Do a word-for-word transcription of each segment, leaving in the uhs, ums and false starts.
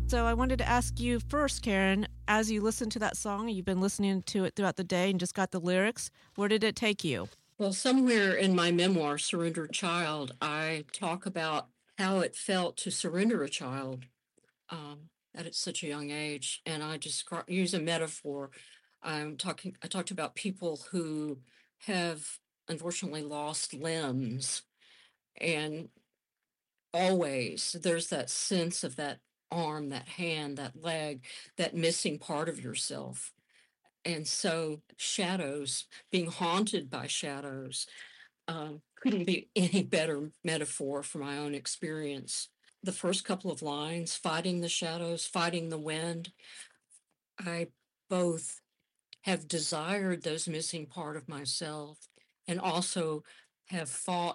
So I wanted to ask you first, Karen, as you listen to that song, you've been listening to it throughout the day and just got the lyrics, where did it take you? Well, somewhere in my memoir, Surrendered Child, I talk about how it felt to surrender a child um, at such a young age. And I just use a metaphor. I'm talking, I talked about people who have unfortunately lost limbs. And always there's that sense of that arm, that hand, that leg, that missing part of yourself. And so shadows, being haunted by shadows, um, couldn't be any better metaphor for my own experience. The first couple of lines, fighting the shadows, fighting the wind, I both have desired those missing part of myself and also have fought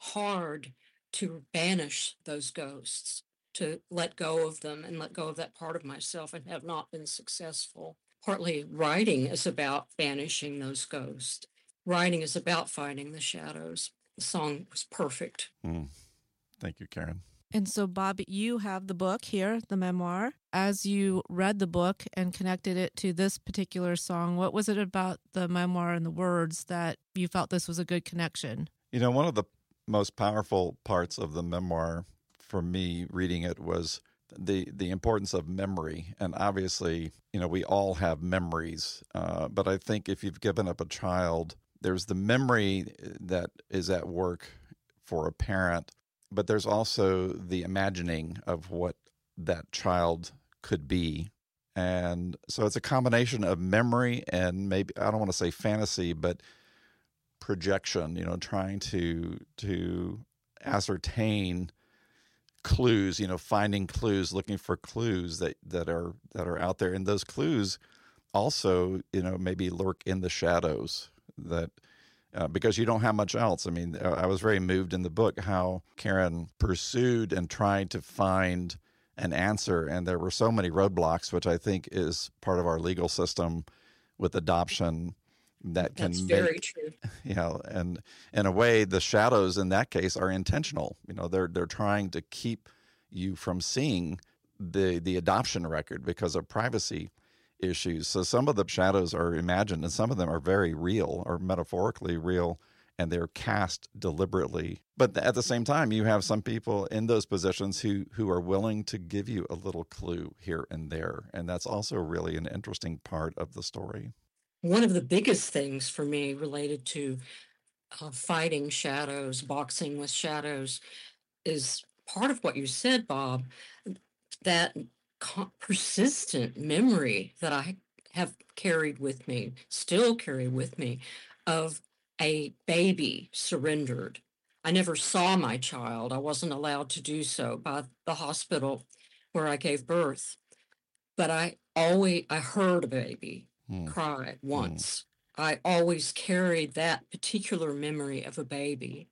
hard to banish those ghosts, to let go of them and let go of that part of myself, and have not been successful. Partly writing is about banishing those ghosts. Writing is about fighting the shadows. The song was perfect. Mm. Thank you, Karen. And so, Bob, you have the book here, the memoir. As you read the book and connected it to this particular song, what was it about the memoir and the words that you felt this was a good connection? You know, one of the most powerful parts of the memoir for me reading it was the the importance of memory. And obviously, you know, we all have memories. Uh, but I think if you've given up a child, there's the memory that is at work for a parent, but there's also the imagining of what that child could be. And so it's a combination of memory and maybe, I don't want to say fantasy, but projection, you know, trying to to ascertain clues, you know, finding clues, looking for clues that, that are that are out there. And those clues also, you know, maybe lurk in the shadows that Uh, because you don't have much else. I mean, I was very moved in the book how Karen pursued and tried to find an answer, and there were so many roadblocks, which I think is part of our legal system with adoption that can That's make, very true. You know, and in a way, the shadows in that case are intentional. You know, they're they're trying to keep you from seeing the the adoption record because of privacy issues. So some of the shadows are imagined and some of them are very real or metaphorically real, and they're cast deliberately. But at the same time, you have some people in those positions who, who are willing to give you a little clue here and there. And that's also really an interesting part of the story. One of the biggest things for me related to uh, fighting shadows, boxing with shadows, is part of what you said, Bob, that persistent memory that I have carried with me, still carry with me, of a baby surrendered. I never saw my child. I wasn't allowed to do so by the hospital where I gave birth. But I always, I heard a baby mm. cry once. Mm. I always carried that particular memory of a baby.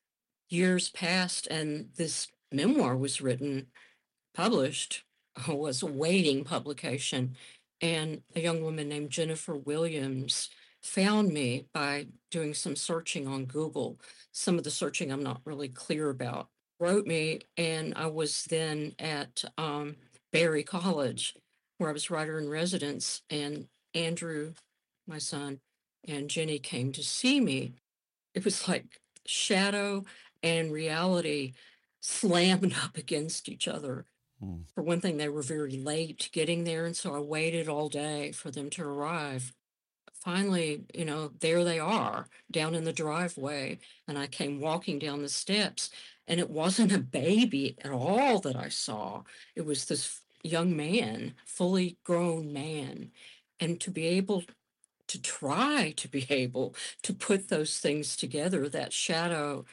Years passed and this memoir was written, published, was awaiting publication, and a young woman named Jennifer Williams found me by doing some searching on Google. Some of the searching I'm not really clear about. Wrote me, and I was then at um, Berry College, where I was writer in residence, and Andrew, my son, and Jenny came to see me. It was like shadow and reality slammed up against each other. For one thing, they were very late getting there, and so I waited all day for them to arrive. Finally, you know, there they are down in the driveway, and I came walking down the steps, and it wasn't a baby at all that I saw. It was this young man, fully grown man, and to be able to try to be able to put those things together, that shadow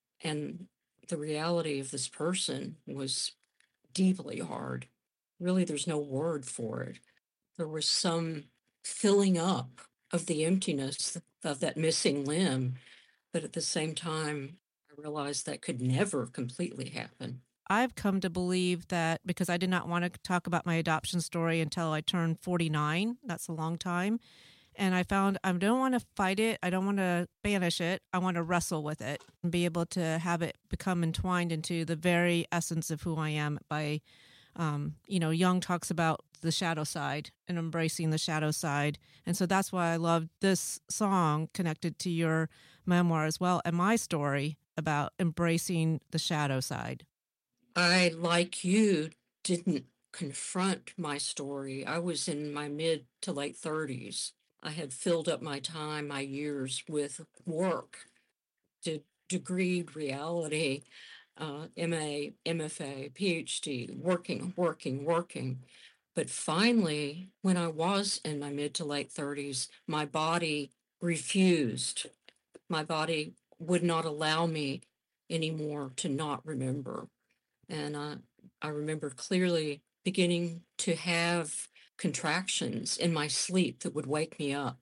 and the reality of this person, was deeply hard. Really, there's no word for it. There was some filling up of the emptiness of that missing limb, but at the same time, I realized that could never completely happen. I've come to believe that because I did not want to talk about my adoption story until I turned forty-nine. That's a long time. And I found I don't want to fight it. I don't want to banish it. I want to wrestle with it and be able to have it become entwined into the very essence of who I am by um, you know, Jung talks about the shadow side and embracing the shadow side. And so that's why I love this song connected to your memoir as well, and my story about embracing the shadow side. I, like you, didn't confront my story. I was in my mid to late thirties. I had filled up my time, my years with work, de- degreed reality, uh, M A, M F A, P H D, working, working, working. But finally, when I was in my mid to late thirties, my body refused. My body would not allow me anymore to not remember. And uh, I remember clearly beginning to have contractions in my sleep that would wake me up.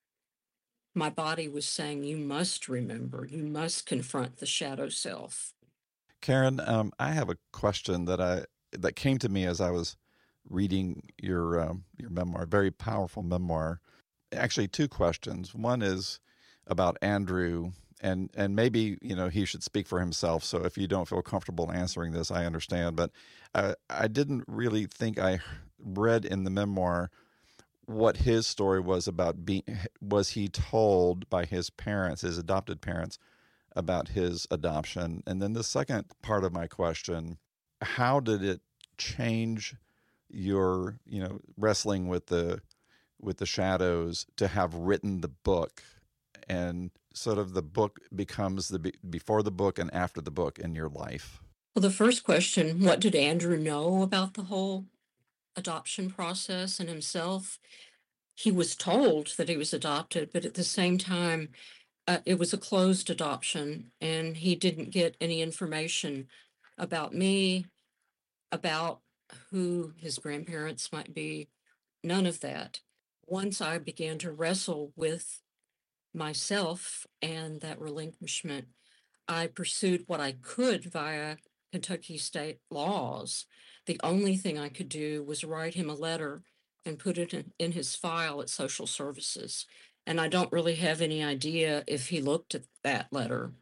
My body was saying, you must remember, you must confront the shadow self. Karen, um, I have a question that I that came to me as I was reading your um, your memoir, very powerful memoir. Actually, two questions. One is about Andrew, and and maybe you know he should speak for himself. So if you don't feel comfortable answering this, I understand. But I, I didn't really think I read in the memoir what his story was about. Being was he told by his parents, his adopted parents, about his adoption? And then the second part of my question, how did it change your, you know, wrestling with the with the shadows to have written the book, and sort of the book becomes the be- before the book and after the book in your life? Well, the first question, what did Andrew know about the whole adoption process and himself? He was told that he was adopted, but at the same time, uh, it was a closed adoption, and he didn't get any information about me, about who his grandparents might be, none of that. Once I began to wrestle with myself and that relinquishment, I pursued what I could via Kentucky state laws. The only thing I could do was write him a letter and put it in, in his file at social services. And I don't really have any idea if he looked at that letter.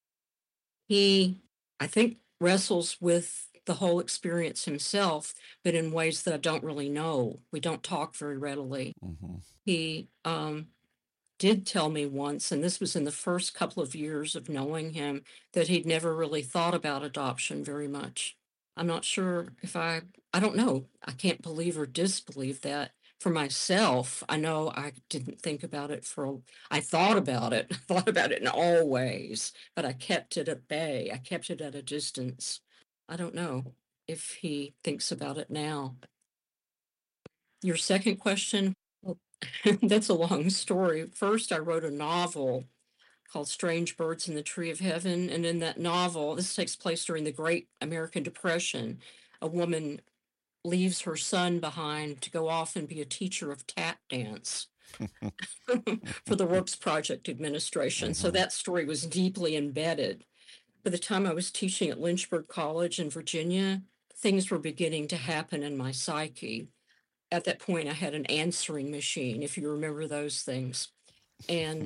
He, I think, wrestles with the whole experience himself, but in ways that I don't really know. We don't talk very readily. Mm-hmm. He um, did tell me once, and this was in the first couple of years of knowing him, that he'd never really thought about adoption very much. I'm not sure if I, I don't know. I can't believe or disbelieve that. For myself, I know I didn't think about it for, I thought about it, I thought about it in all ways, but I kept it at bay. I kept it at a distance. I don't know if he thinks about it now. Your second question, well, that's a long story. First, I wrote a novel called Strange Birds in the Tree of Heaven. And in that novel, this takes place during the Great American Depression. A woman leaves her son behind to go off and be a teacher of tap dance for the Works Project Administration. Mm-hmm. So that story was deeply embedded. By the time I was teaching at Lynchburg College in Virginia, things were beginning to happen in my psyche. At that point, I had an answering machine, if you remember those things. And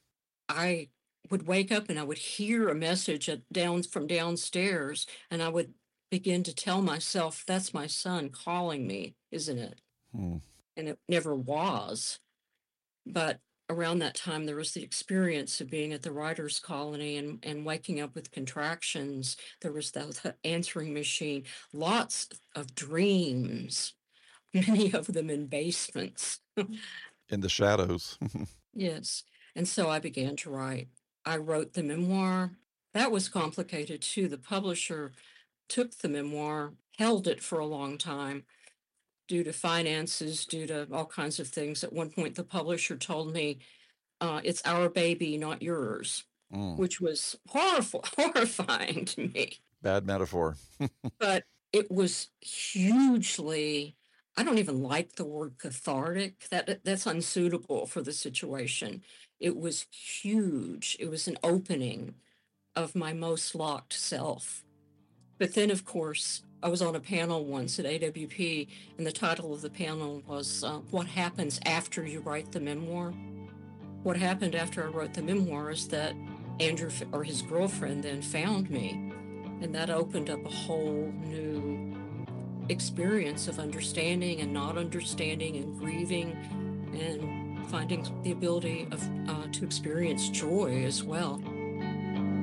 I would wake up and I would hear a message at down from downstairs, and I would begin to tell myself, that's my son calling me, isn't it? Hmm. And it never was. But around that time, there was the experience of being at the writer's colony and, and waking up with contractions. There was the answering machine, lots of dreams, many of them in basements. In the shadows. Yes. And so I began to write. I wrote the memoir. That was complicated too. The publisher took the memoir, held it for a long time due to finances, due to all kinds of things. At one point, the publisher told me, uh, it's our baby, not yours, mm. which was horrif- horrifying to me. Bad metaphor. But it was hugely, I don't even like the word cathartic. That that's unsuitable for the situation. It was huge. It was an opening of my most locked self. But then, of course, I was on a panel once at A W P, and the title of the panel was uh, What Happens After You Write the Memoir? What happened after I wrote the memoir is that Andrew, or his girlfriend, then found me, and that opened up a whole new experience of understanding and not understanding and grieving and finding the ability of uh, to experience joy as well.